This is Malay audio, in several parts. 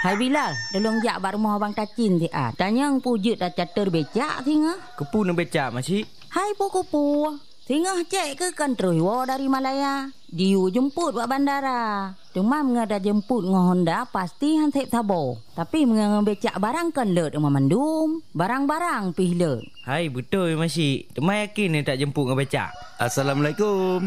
Hai Bilal, tolong jak bak rumah abang Tacin ti ah. Tanya ang pujut dah catur becak tinga. Kepu nak becak masih? Hai puku. Tinga cek ke kan terus dari Malaya. Diu jemput buat bandara. Cuma mengada jemput dengan Honda pasti hansip tabo. Tapi mengada becak barang kan lut dengan mandum. Barang-barang pih lut. Hai betul masih. Temai yakin ni tak jemput dengan becak. Assalamualaikum.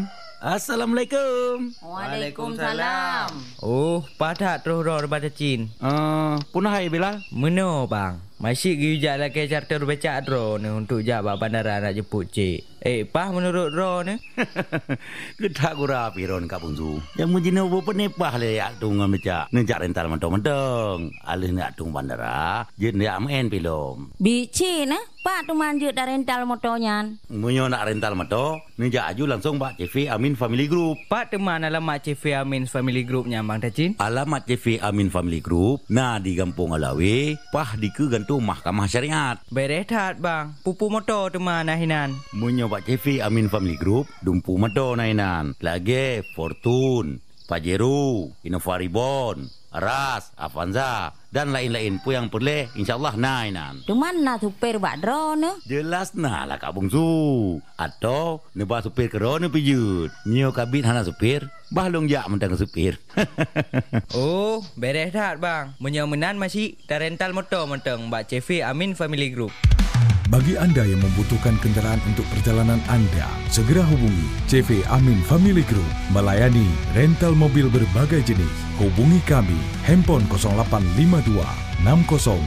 Waalaikumsalam. Oh, padat terus roh daripada Cin. Punah hai Bilal. Meno bang. Masih gijak lah ke charter becak ro ni untuk jawab bandara nak jemput cik. Pah menurut ro ni? Kita gura piron kapung tu. Yang mujina bo penepah le yak tung becak. Nejak rental mentong-mentong. Alih nak tung bandara, je nak main pilom. Bici nah, Pak tu manjut dah rental motornya. Munyo nak rental motor, nejak aju langsung Pak CV Amin Family Group. Pak teman alamat CV Amin Family Groupnya Bang Tacin. Alamat CV Amin Family Group, nah di Kampung Alawi, pah di ke gantung Mahkamah Syariat. Berehat bang, pupu motor teman nahinan. Munyo Pak CV Amin Family Group, dumpu motor nahinan. Lagi Fortune, Pajero, Innova Reborn, Ras, Avanza dan lain-lain pun yang boleh insyaAllah nahinan. Cuman nak supir buat drone ni? Jelas nah lah Kak Bungsu. Atau nebah supir ke drone pijut. Nyo kabit hana supir, bahlong jak mentang supir. Oh, beres dah bang. Menyemenan masih dah rental motor mentang Mbak CV Amin Family Group. Bagi anda yang membutuhkan kenderaan untuk perjalanan anda, segera hubungi CV Amin Family Group melayani rental mobil berbagai jenis. Hubungi kami, handphone 0852 6064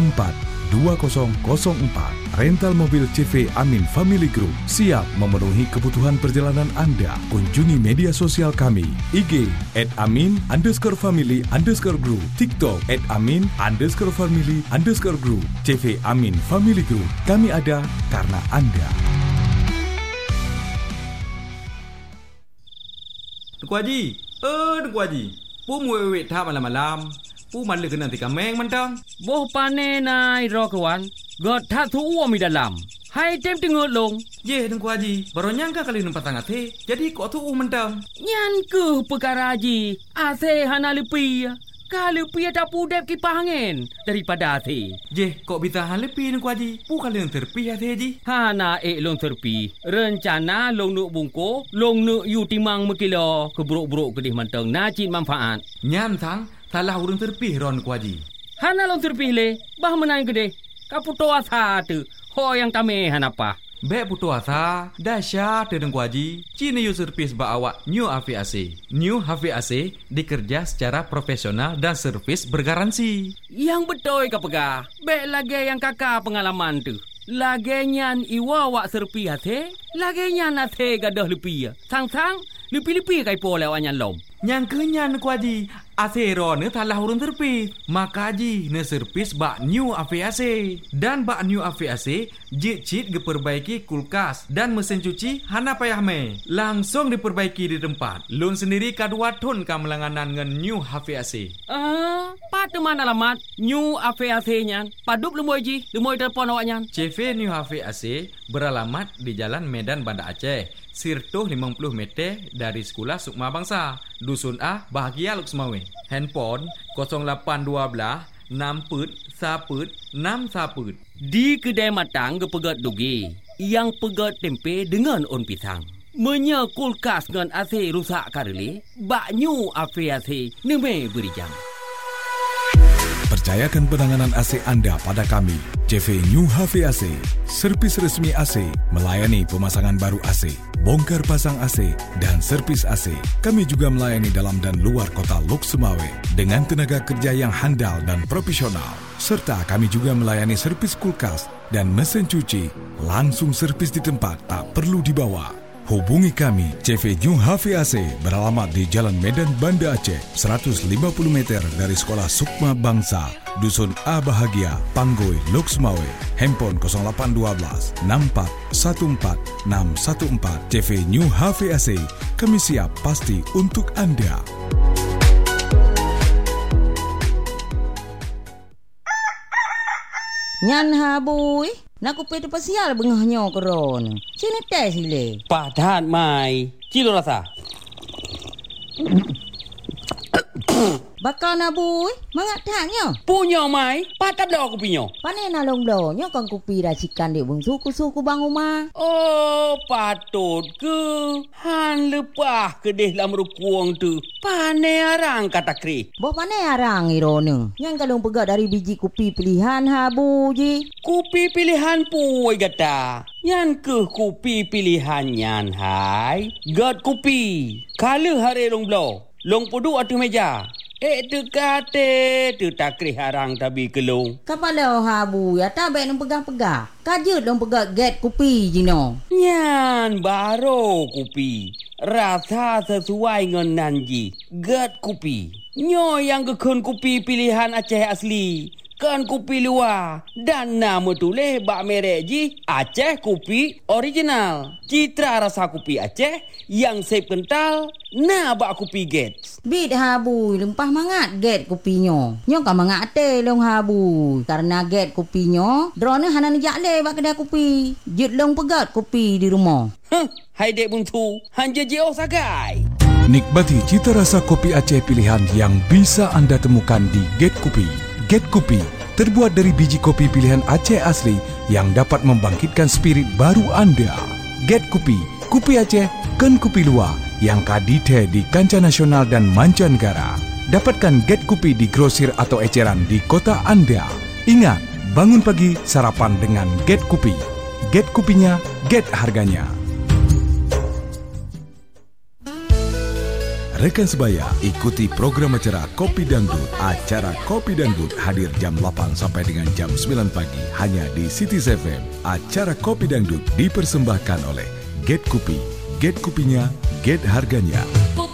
2004. Rental mobil CV Amin Family Group siap memenuhi kebutuhan perjalanan anda. Kunjungi media sosial kami, IG @amin_family_group, TikTok @amin_family_group, CV Amin Family Group. Kami ada karena anda. Tuku Haji, Tuku Haji, pu muwe thap malam-malam. Pu malu kena tika meng mentang. Boh pane nai ro kawan. God that tu mi dalam. Hai tem tengok long. Ye Tuku Haji, baru nyangka kali nampak tangat he. Jadi kok tu mentang. Nyan ke perkara haji. Ase hana lepi. Kalau pi tak pudep kipas angin daripada ase. Je, kok bisa hal lepi Tuku Haji. Pu kali yang terpi hati Haji. Hana long terpi. Rencana long nuk bungko, long nuk yu timang mekilo keburuk-buruk kedih mentang najin manfaat. Nyan tang, salah urun terpi ron Tuku Haji. Hana long terpi le, bah menang kedih. Kaputo asa tu, ho yang tame hanapa. Bek putu asa, dahsyat Tuku Haji. Cini yu servis ba awak New HVAC. New HVAC dikerja secara profesional dan servis bergaransi. Yang betul ka pegah. Bek lagi yang kakak pengalaman tu. Lagi nyan iwa wak serpi hati. Lagi nyan hati gadah lepi. Sang-sang, lepi-lepi kai po lewanyan lom. Yang kenyan Tuku Haji. Asero ne talah urun terpis. Maka Haji ne servis bak New HVAC. Dan bak New HVAC jit-jit diperbaiki kulkas dan mesin cuci hana payah me. Langsung diperbaiki di tempat. Lun sendiri kadua ton kamelanganan dengan New HVAC. Pada mana alamat New HVAC nyan? Padup lemoi Haji, lemoi telefon awak nyan. CV New HVAC beralamat di Jalan Medan Banda Aceh. Sirtuh 50 meter dari Sekolah Sukma Bangsa. Dusun A, Bahagia Luk Semawe. Handphone 0812 6 Di kedai matang ke pegat dugi. Yang pegat tempe dengan on pisang. Menya kulkas dengan AC rusak karele. Bak New HVAC neme beri jam. Percayakan penanganan AC anda pada kami, CV New HVAC, servis resmi AC, melayani pemasangan baru AC, bongkar pasang AC, dan servis AC. Kami juga melayani dalam dan luar kota Luk Semawe dengan tenaga kerja yang handal dan profesional. Serta kami juga melayani servis kulkas dan mesin cuci, langsung servis di tempat, tak perlu dibawa. Hubungi kami, CV New HVAC beralamat di Jalan Medan Banda Aceh, 150 meter dari Sekolah Sukma Bangsa, Dusun A Bahagia, Panggoi, Luk Semawe. Handphone 0812 6414 614. CV New HVAC, kami siap pasti untuk anda. Nyan habui. Nak kupet pasial bengahnya keron. Sini tes sile. Padat mai. Cilo rasa. Bakal na boy, mangat taknya. Punya mai, patap dah aku punya. Pane na long blonyo kan kopi racikan dek bung suku-suku bang Umar. Oh, patut ke? Han lepah ke deh dalam rukuang tu. Pane arang kata kri. Boh pane arang irone. Yang kalung pegat dari biji kopi pilihan habu ji. Kopi pilihan puai kata. Yan ke kopi pilihan yan hai. God kopi. Kala hari long blow. Long pudu atu meja. Tu kate tu takri harang tabi kelung. Kapala habu ya tak baik nang pegang-pegang. Kajut dong pegang get kopi jino. Nyan baro kopi. Rasa sesuai dengan nanji. Get kopi. Nyo yang kekun kopi pilihan Aceh asli. Kan kopi luar. Dan nama tulis bak merek ji Aceh kopi original. Citra rasa kopi Aceh yang sep kental. Nah bak kopi get. Bit habu lempah mangat get kopinyo. Nyo kan mangat ate long habu. Karena get kopinyo, drone hanan jak le bak kedai kopi. Jut long pegat kopi di rumah. Hai dek buntu, hanja jauh sagai. Nikmati cita rasa kopi Aceh pilihan yang bisa anda temukan di Get Kopi. Get Kopi terbuat dari biji kopi pilihan Aceh asli yang dapat membangkitkan spirit baru anda. Get Kopi, kopi Aceh, kan kopi luar yang kadite di kancah nasional dan mancanegara. Dapatkan Get Kopi di grosir atau eceran di kota anda. Ingat, bangun pagi sarapan dengan Get Kopi. Get kopinya, get harganya. Rekan sebaya, ikuti program acara Kopi Dangdut. Acara Kopi Dangdut hadir jam 8 sampai dengan jam 9 pagi hanya di Cities FM. Acara Kopi Dangdut dipersembahkan oleh Get Kopi. Get kopinya, get harganya.